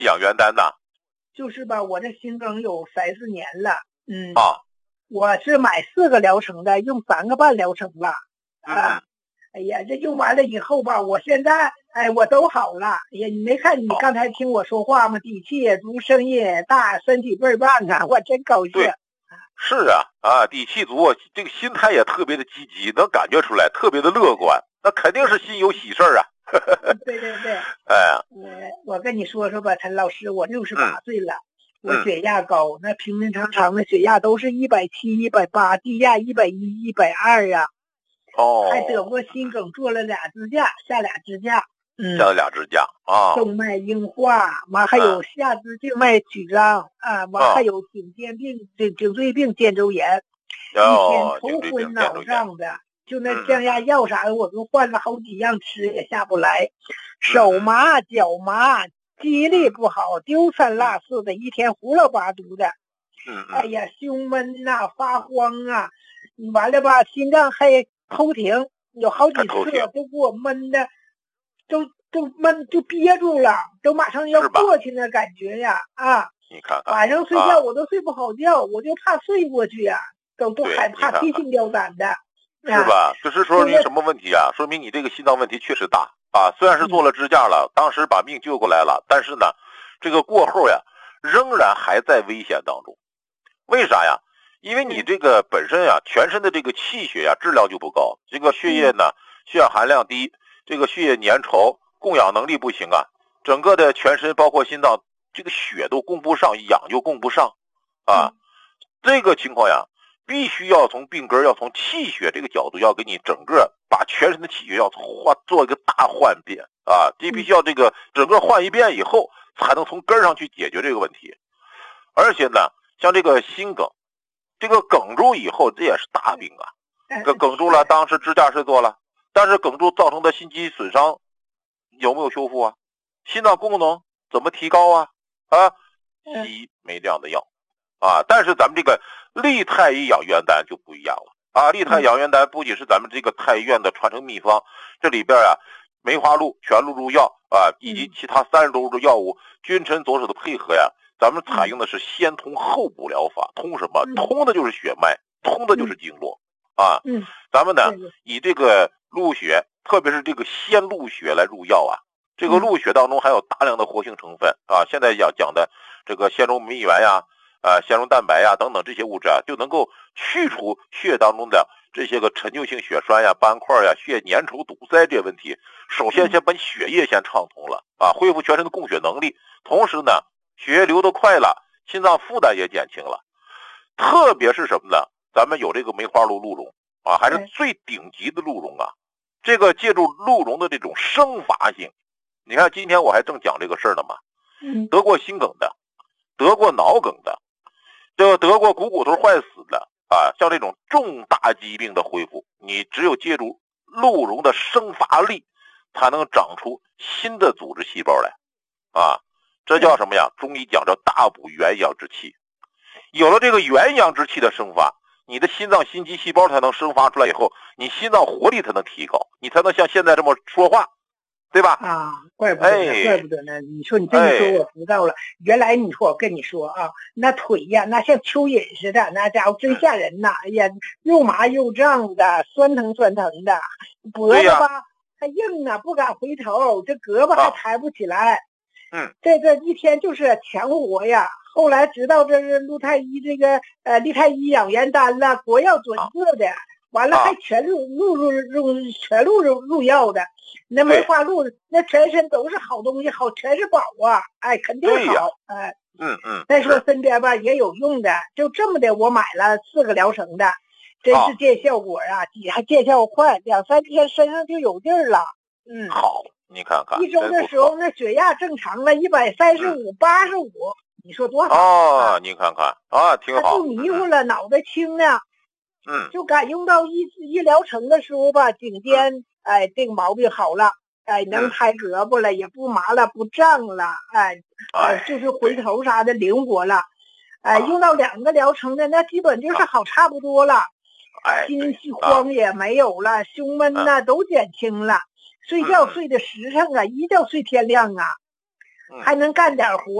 养元丹呐？ 就是吧，我这心梗有3、4年了。 啊， 我是买4个疗程的，用3个半疗程了。哎呀，这用完了以后吧，我现在我都好了。哎呀，你没看你刚才听我说话吗？底气也足，声音也大，身体倍儿棒啊！我真高兴。 对，是底气足，这个心态也特别的积极，能感觉出来，特别的乐观，那肯定是心有喜事啊。 对对对。 哎， 我跟你说说吧，陈老师，我68岁了，我血压高，那平平常常的血压都是170、180，低压110、120呀。还得过心梗，做了2支架，下2支架。 下了2支架啊。 动脉硬化，完还有下肢静脉曲张啊，完还有颈椎病、肩周炎，一天头昏脑胀的，就那降压药啥的，我都换了好几样吃也下不来，手麻脚麻，记忆力不好，丢三落四的，一天胡唠八嘟的。哎呀，胸闷呐，发慌啊，完了吧，心脏还偷停，有好几次都给我闷的，都闷就憋住了，都马上要过去那感觉呀啊！ 你看看， 晚上睡觉我都睡不好觉，我就怕睡过去呀，都害怕提心吊胆的， 是吧？这是说明什么问题啊？说明你这个心脏问题确实大啊！虽然是做了支架了，当时把命救过来了，但是呢，这个过后呀，仍然还在危险当中。为啥呀？因为你这个本身呀，全身的这个气血呀质量就不高，这个血液呢，血氧含量低，这个血液粘稠，供氧能力不行啊，整个的全身包括心脏，这个血都供不上，氧就供不上啊。这个情况呀，必须要从病根，要从气血这个角度，要给你整个把全身的气血要做一个大换变啊，这必须要这个整个换一遍以后，才能从根上去解决这个问题。而且呢，像这个心梗，这个梗住以后，这也是大病啊。这梗住了，当时支架是做了，但是梗住造成的心肌损伤有没有修复啊？心脏功能怎么提高啊？西医没这样的药啊。但是咱们这个利太医养元丹就不一样了啊。利太养元丹不仅是咱们这个太医院的传承秘方，这里边啊，梅花鹿、全鹿入药啊，以及其他30多种药物君臣佐使的配合呀。咱们采用的是先通后补疗法，通什么？通的就是血脉，通的就是经络啊。咱们呢以这个鹿血，特别是这个鲜鹿血来入药啊。这个鹿血当中含有大量的活性成分啊，现在讲的这个纤溶酶原呀、纤溶蛋白呀等等这些物质啊，就能够去除血当中的这些个陈旧性血栓呀、斑块呀、血粘稠堵塞这些问题。首先先把血液先畅通了啊，恢复全身的供血能力，同时呢，血液流得快了，心脏负担也减轻了。特别是什么呢？咱们有这个梅花鹿鹿茸啊，还是最顶级的鹿茸啊。这个借助鹿茸的这种生发性，你看今天我还正讲这个事儿呢嘛。得过心梗的，得过脑梗的，这个得过股头坏死的啊，像这种重大疾病的恢复，你只有借助鹿茸的生发力，才能长出新的组织细胞来啊。这叫什么呀？中医讲叫大补元阳之气。有了这个元阳之气的生发，你的心脏心肌细胞才能生发出来以后，你心脏活力才能提高，你才能像现在这么说话，对吧？ 怪不得呢，怪不得呢。你说你这么说我知道了。原来你说我跟你说啊，那腿呀，那像蚯蚓似的，那家伙真吓人呐！哎呀，又麻又胀的，酸疼酸疼的，脖子吧还硬啊，不敢回头，这胳膊还抬不起来。这一天就是强活呀。后来知道这是陆太医这个利太医养元丹了，国药准字的，完了还全入药的。那梅花鹿那全身都是好东西，好全是宝啊！肯定好。再说身边吧也有用的，就这么的，我买了4个疗程的，真是见效果啊，还见效快，2、3天身上就有劲儿了。 好，你看看 1周的时候，那血压正常了135、85，你说多好你看看啊，挺好。 不迷糊了，脑袋清了。就敢用到一疗程的时候吧，颈肩这个毛病好了，能抬胳膊了，也不麻了，不胀了，就是回头啥的灵活了。用到2个疗程的，那基本就是好差不多了。心慌也没有了，胸闷呐都减轻了。睡觉睡得实诚啊，一觉睡天亮啊。 还能干点活。